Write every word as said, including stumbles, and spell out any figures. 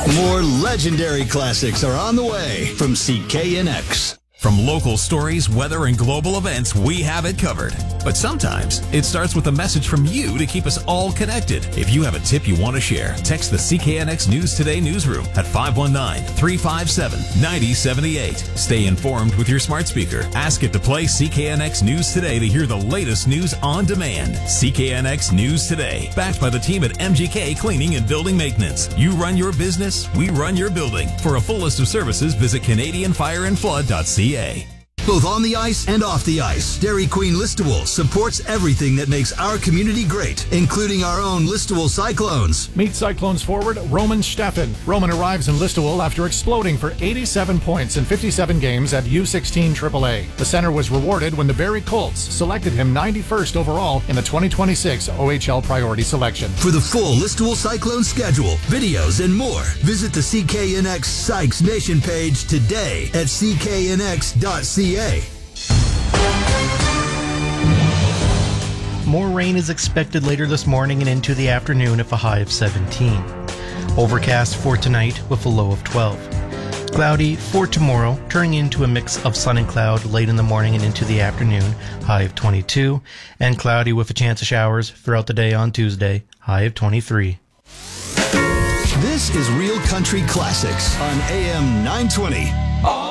More legendary classics are on the way from C K N X. From local stories, weather, and global events, we have it covered. But sometimes it starts with a message from you to keep us all connected. If you have a tip you want to share, text the C K N X News Today newsroom at five one nine, three five seven, nine zero seven eight. Stay informed with your smart speaker. Ask it to play C K N X News Today to hear the latest news on demand. C K N X News Today, backed by the team at M G K Cleaning and Building Maintenance. You run your business, we run your building. For a full list of services, visit Canadian Fire and Flood dot C A. Both on the ice and off the ice, Dairy Queen Listowel supports everything that makes our community great, including our own Listowel Cyclones. Meet Cyclones forward Roman Steffen. Roman arrives in Listowel after exploding for eighty-seven points in fifty-seven games at U sixteen triple A. The center was rewarded when the Barrie Colts selected him ninety-first overall in the twenty twenty-six O H L Priority Selection. For the full Listowel Cyclone schedule, videos, and more, visit the C K N X Sykes Nation page today at C K N X dot C A. More rain is expected later this morning and into the afternoon with a high of seventeen. Overcast for tonight with a low of twelve. Cloudy for tomorrow, turning into a mix of sun and cloud late in the morning and into the afternoon, high of twenty-two. And cloudy with a chance of showers throughout the day on Tuesday, high of twenty-three. This is Real Country Classics on A M nine twenty.